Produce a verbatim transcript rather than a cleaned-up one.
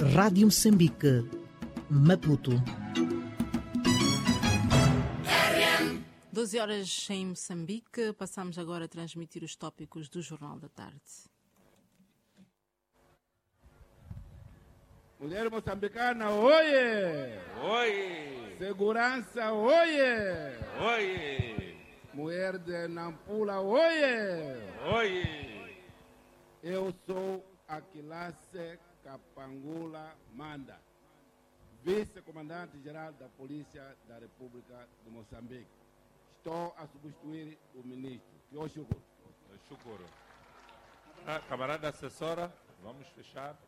Rádio Moçambique, Maputo. doze horas em Moçambique. Passamos agora a transmitir os tópicos do Jornal da Tarde. Mulher moçambicana, oie! Oi! Segurança, oie! Oi! Mulher de Nampula, oie! Oi! Eu sou Aquilace Capangula Manda, vice-comandante-geral da Polícia da República de Moçambique. Estou a substituir o ministro. Tio Chucuro. Chucuro. Ah, camarada assessora, vamos fechar.